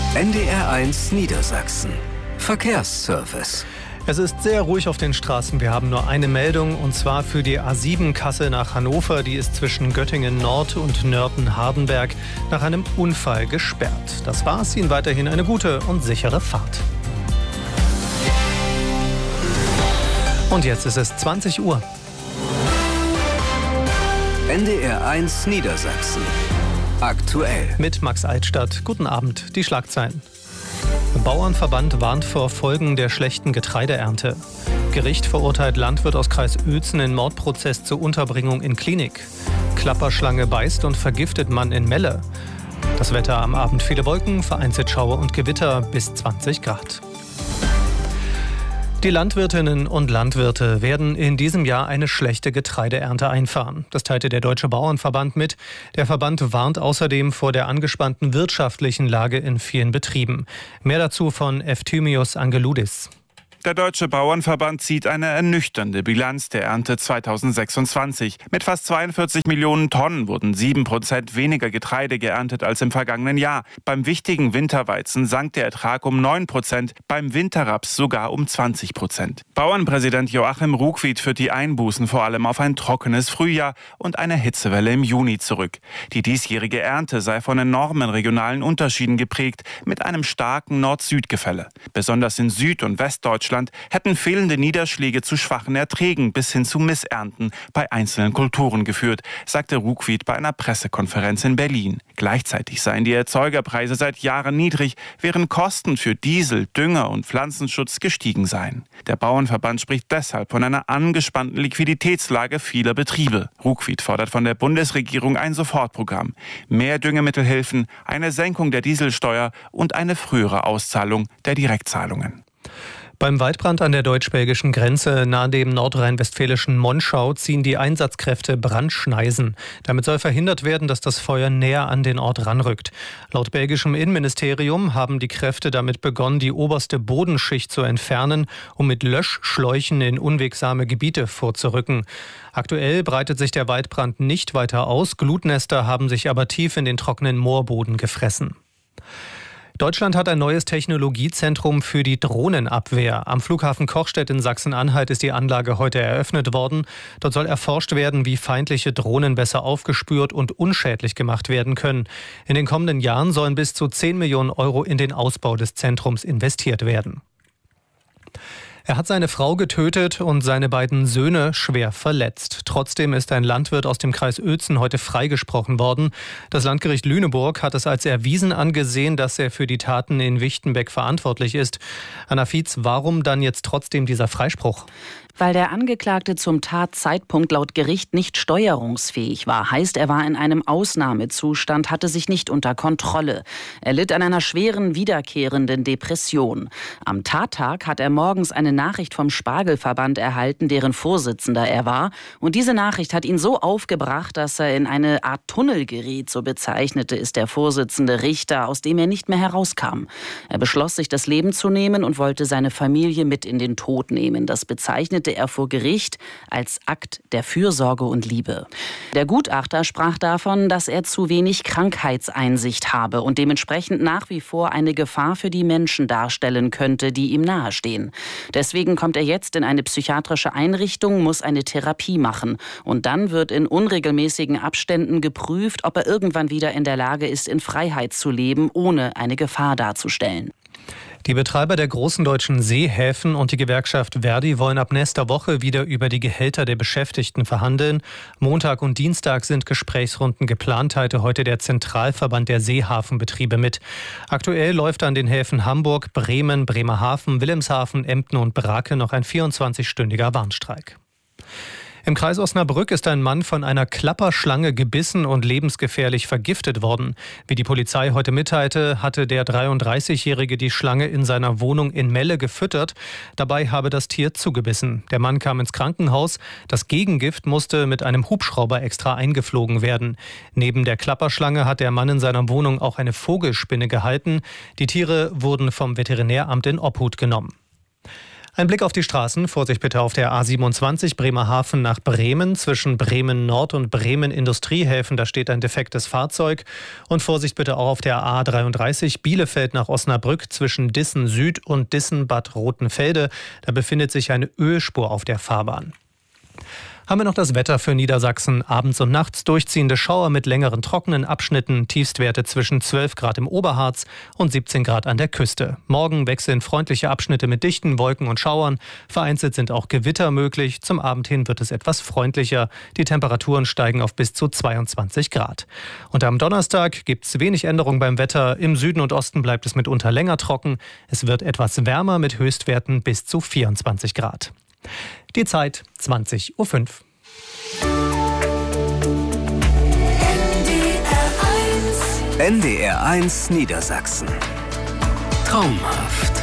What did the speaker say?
NDR1 Niedersachsen. Verkehrsservice. Es ist sehr ruhig auf den Straßen. Wir haben nur eine Meldung, und zwar für die A7 Kassel nach Hannover. Die ist zwischen Göttingen Nord und Nörten-Hardenberg nach einem Unfall gesperrt. Das war's. Ihnen weiterhin eine gute und sichere Fahrt. Und jetzt ist es 20 Uhr. NDR1 Niedersachsen. Aktuell. Mit Max Altstadt. Guten Abend. Die Schlagzeilen. Bauernverband warnt vor Folgen der schlechten Getreideernte. Gericht verurteilt Landwirt aus Kreis Uelzen in Mordprozess zur Unterbringung in Klinik. Klapperschlange beißt und vergiftet Mann in Melle. Das Wetter am Abend: viele Wolken, vereinzelt Schauer und Gewitter bis 20 Grad. Die Landwirtinnen und Landwirte werden in diesem Jahr eine schlechte Getreideernte einfahren. Das teilte der Deutsche Bauernverband mit. Der Verband warnt außerdem vor der angespannten wirtschaftlichen Lage in vielen Betrieben. Mehr dazu von Efthymios Angeloudis. Der Deutsche Bauernverband zieht eine ernüchternde Bilanz der Ernte 2026. Mit fast 42 Millionen Tonnen wurden 7% weniger Getreide geerntet als im vergangenen Jahr. Beim wichtigen Winterweizen sank der Ertrag um 9%, beim Winterraps sogar um 20%. Bauernpräsident Joachim Ruckwied führt die Einbußen vor allem auf ein trockenes Frühjahr und eine Hitzewelle im Juni zurück. Die diesjährige Ernte sei von enormen regionalen Unterschieden geprägt, mit einem starken Nord-Süd-Gefälle. Besonders in Süd- und Westdeutschland hätten fehlende Niederschläge zu schwachen Erträgen bis hin zu Missernten bei einzelnen Kulturen geführt, sagte Ruckwied bei einer Pressekonferenz in Berlin. Gleichzeitig seien die Erzeugerpreise seit Jahren niedrig, während Kosten für Diesel, Dünger und Pflanzenschutz gestiegen seien. Der Bauernverband spricht deshalb von einer angespannten Liquiditätslage vieler Betriebe. Ruckwied fordert von der Bundesregierung ein Sofortprogramm, mehr Düngemittelhilfen, eine Senkung der Dieselsteuer und eine frühere Auszahlung der Direktzahlungen. Beim Waldbrand an der deutsch-belgischen Grenze nahe dem nordrhein-westfälischen Monschau ziehen die Einsatzkräfte Brandschneisen. Damit soll verhindert werden, dass das Feuer näher an den Ort ranrückt. Laut belgischem Innenministerium haben die Kräfte damit begonnen, die oberste Bodenschicht zu entfernen, um mit Löschschläuchen in unwegsame Gebiete vorzurücken. Aktuell breitet sich der Waldbrand nicht weiter aus. Glutnester haben sich aber tief in den trockenen Moorboden gefressen. Deutschland hat ein neues Technologiezentrum für die Drohnenabwehr. Am Flughafen Kochstedt in Sachsen-Anhalt ist die Anlage heute eröffnet worden. Dort soll erforscht werden, wie feindliche Drohnen besser aufgespürt und unschädlich gemacht werden können. In den kommenden Jahren sollen bis zu 10 Millionen Euro in den Ausbau des Zentrums investiert werden. Er hat seine Frau getötet und seine beiden Söhne schwer verletzt. Trotzdem ist ein Landwirt aus dem Kreis Uelzen heute freigesprochen worden. Das Landgericht Lüneburg hat es als erwiesen angesehen, dass er für die Taten in Wichtenbeck verantwortlich ist. Anna Fietz, warum dann jetzt trotzdem dieser Freispruch? Weil der Angeklagte zum Tatzeitpunkt laut Gericht nicht steuerungsfähig war. Heißt, er war in einem Ausnahmezustand, hatte sich nicht unter Kontrolle. Er litt an einer schweren, wiederkehrenden Depression. Am Tattag hat er morgens eine Nachricht vom Spargelverband erhalten, deren Vorsitzender er war. Und diese Nachricht hat ihn so aufgebracht, dass er in eine Art Tunnel geriet, so bezeichnete es der Vorsitzende Richter, aus dem er nicht mehr herauskam. Er beschloss, sich das Leben zu nehmen und wollte seine Familie mit in den Tod nehmen. Das bezeichnete er vor Gericht als Akt der Fürsorge und Liebe. Der Gutachter sprach davon, dass er zu wenig Krankheitseinsicht habe und dementsprechend nach wie vor eine Gefahr für die Menschen darstellen könnte, die ihm nahestehen. Deswegen kommt er jetzt in eine psychiatrische Einrichtung, muss eine Therapie machen. Und dann wird in unregelmäßigen Abständen geprüft, ob er irgendwann wieder in der Lage ist, in Freiheit zu leben, ohne eine Gefahr darzustellen. Die Betreiber der großen deutschen Seehäfen und die Gewerkschaft Verdi wollen ab nächster Woche wieder über die Gehälter der Beschäftigten verhandeln. Montag und Dienstag sind Gesprächsrunden geplant, teilte heute der Zentralverband der Seehafenbetriebe mit. Aktuell läuft an den Häfen Hamburg, Bremen, Bremerhaven, Wilhelmshaven, Emden und Brake noch ein 24-stündiger Warnstreik. Im Kreis Osnabrück ist ein Mann von einer Klapperschlange gebissen und lebensgefährlich vergiftet worden. Wie die Polizei heute mitteilte, hatte der 33-Jährige die Schlange in seiner Wohnung in Melle gefüttert. Dabei habe das Tier zugebissen. Der Mann kam ins Krankenhaus. Das Gegengift musste mit einem Hubschrauber extra eingeflogen werden. Neben der Klapperschlange hat der Mann in seiner Wohnung auch eine Vogelspinne gehalten. Die Tiere wurden vom Veterinäramt in Obhut genommen. Ein Blick auf die Straßen. Vorsicht bitte auf der A27 Bremerhaven nach Bremen. Zwischen Bremen Nord und Bremen Industriehäfen, da steht ein defektes Fahrzeug. Und Vorsicht bitte auch auf der A33 Bielefeld nach Osnabrück zwischen Dissen Süd und Dissen Bad Rotenfelde. Da befindet sich eine Ölspur auf der Fahrbahn. Haben wir noch das Wetter für Niedersachsen. Abends und nachts durchziehende Schauer mit längeren trockenen Abschnitten. Tiefstwerte zwischen 12 Grad im Oberharz und 17 Grad an der Küste. Morgen wechseln freundliche Abschnitte mit dichten Wolken und Schauern. Vereinzelt sind auch Gewitter möglich. Zum Abend hin wird es etwas freundlicher. Die Temperaturen steigen auf bis zu 22 Grad. Und am Donnerstag gibt es wenig Änderung beim Wetter. Im Süden und Osten bleibt es mitunter länger trocken. Es wird etwas wärmer mit Höchstwerten bis zu 24 Grad. Die Zeit 20:05 Uhr. NDR 1 Niedersachsen. Traumhaft.